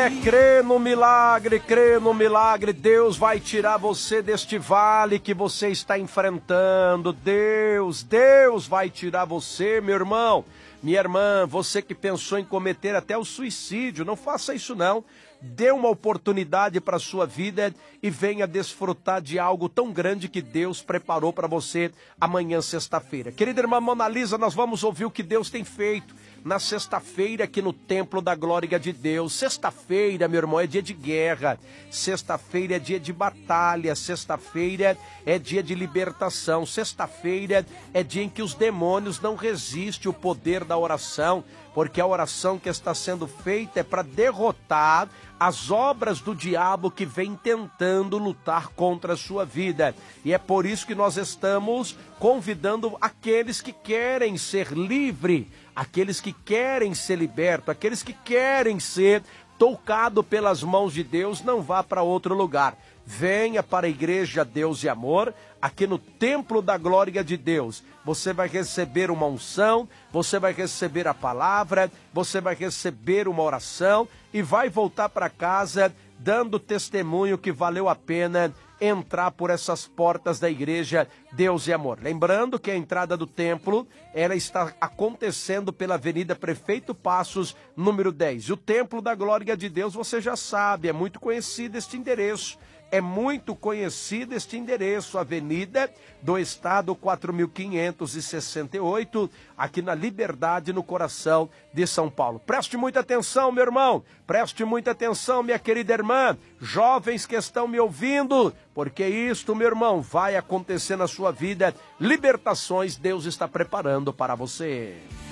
Crê no milagre, crê no milagre. Deus vai tirar você deste vale que você está enfrentando. Deus vai tirar você, meu irmão, minha irmã, você que pensou em cometer até o suicídio, não faça isso não. Dê uma oportunidade para a sua vida e venha desfrutar de algo tão grande que Deus preparou para você amanhã, sexta-feira. Querida irmã Mona Lisa, nós vamos ouvir o que Deus tem feito na sexta-feira aqui no Templo da Glória de Deus. Sexta-feira, meu irmão, é dia de guerra. Sexta-feira é dia de batalha. Sexta-feira é dia de libertação. Sexta-feira é dia em que os demônios não resistem ao poder da oração, porque a oração que está sendo feita é para derrotar as obras do diabo que vem tentando lutar contra a sua vida. E é por isso que nós estamos convidando aqueles que querem ser livres, aqueles que querem ser libertos, aqueles que querem ser tocados pelas mãos de Deus, não vá para outro lugar. Venha para a Igreja Deus e Amor, aqui no Templo da Glória de Deus. Você vai receber uma unção, você vai receber a palavra, você vai receber uma oração e vai voltar para casa dando testemunho que valeu a pena entrar por essas portas da Igreja Deus e Amor. Lembrando que a entrada do templo, ela está acontecendo pela Avenida Prefeito Passos, número 10. E o Templo da Glória de Deus, você já sabe, é muito conhecido este endereço. É muito conhecido este endereço, Avenida do Estado 4568, aqui na Liberdade, no coração de São Paulo. Preste muita atenção, meu irmão, preste muita atenção, minha querida irmã, jovens que estão me ouvindo, porque isto, meu irmão, vai acontecer na sua vida. Libertações Deus está preparando para você.